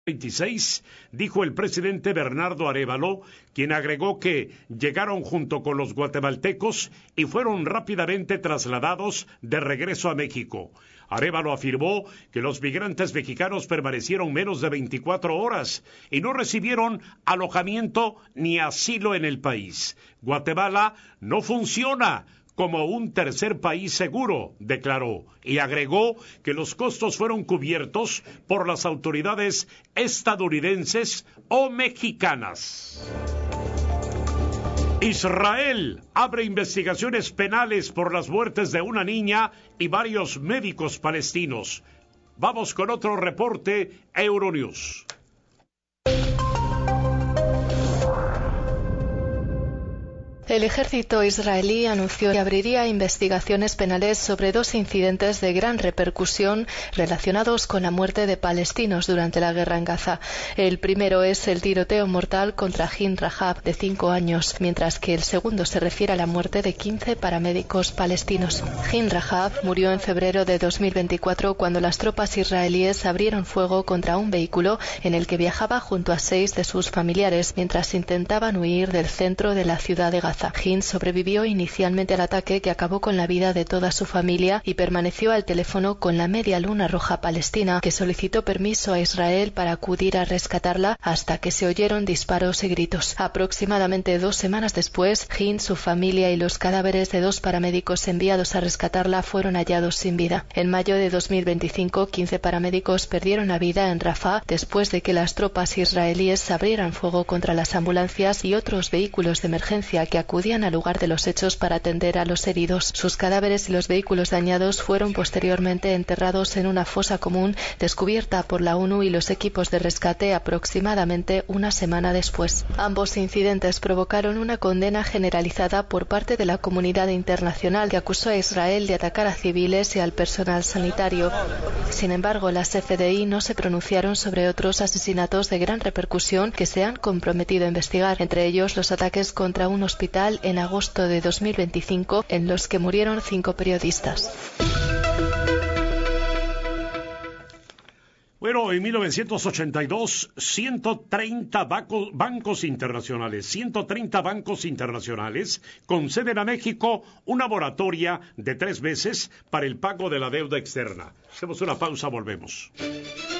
26, dijo el presidente Bernardo Arévalo, quien agregó que llegaron junto con los guatemaltecos y fueron rápidamente trasladados de regreso a México. Arévalo afirmó que los migrantes mexicanos permanecieron menos de 24 horas y no recibieron alojamiento ni asilo en el país. Guatemala no funciona como un tercer país seguro, declaró, y agregó que los costos fueron cubiertos por las autoridades estadounidenses o mexicanas. Israel abre investigaciones penales por las muertes de una niña y varios médicos palestinos. Vamos con otro reporte, Euronews. El ejército israelí anunció que abriría investigaciones penales sobre 2 incidentes de gran repercusión relacionados con la muerte de palestinos durante la guerra en Gaza. El primero es el tiroteo mortal contra Gin Rahab, de 5 años, mientras que el segundo se refiere a la muerte de 15 paramédicos palestinos. Gin Rahab murió en febrero de 2024 cuando las tropas israelíes abrieron fuego contra un vehículo en el que viajaba junto a 6 de sus familiares mientras intentaban huir del centro de la ciudad de Gaza. Gin sobrevivió inicialmente al ataque que acabó con la vida de toda su familia y permaneció al teléfono con la Media Luna Roja Palestina, que solicitó permiso a Israel para acudir a rescatarla hasta que se oyeron disparos y gritos. Aproximadamente 2 semanas después, Gin, su familia y los cadáveres de 2 paramédicos enviados a rescatarla fueron hallados sin vida. En mayo de 2025, 15 paramédicos perdieron la vida en Rafah después de que las tropas israelíes abrieran fuego contra las ambulancias y otros vehículos de emergencia que acudían al lugar de los hechos para atender a los heridos. Sus cadáveres y los vehículos dañados fueron posteriormente enterrados en una fosa común descubierta por la ONU y los equipos de rescate aproximadamente una semana después. Ambos incidentes provocaron una condena generalizada por parte de la comunidad internacional que acusó a Israel de atacar a civiles y al personal sanitario. Sin embargo, las FDI no se pronunciaron sobre otros asesinatos de gran repercusión que se han comprometido a investigar, entre ellos los ataques contra un hospital en agosto de 2025 en los que murieron 5 periodistas. Bueno, en 1982, 130 bancos internacionales conceden a México una moratoria de 3 meses para el pago de la deuda externa. Hacemos una pausa, volvemos.